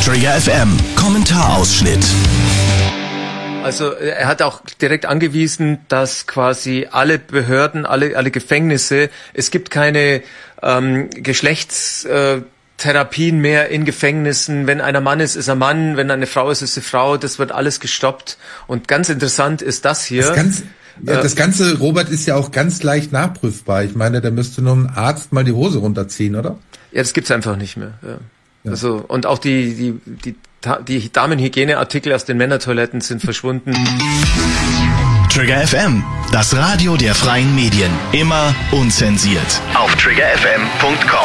Trigger FM Kommentarausschnitt. Also er hat auch direkt angewiesen, dass quasi alle Behörden, alle Gefängnisse, es gibt keine Geschlechtstherapien mehr in Gefängnissen. Wenn einer Mann ist, ist er Mann. Wenn eine Frau ist, ist sie Frau. Das wird alles gestoppt. Und ganz interessant ist das hier. Das Ganze, Robert, ist ja auch ganz leicht nachprüfbar. Ich meine, da müsste nur ein Arzt mal die Hose runterziehen, oder? Ja, das gibt's einfach nicht mehr. Ja. Ja. Also, und auch die Damenhygieneartikel aus den Männertoiletten sind verschwunden. Trigger FM, das Radio der freien Medien. Immer unzensiert. Auf triggerfm.com.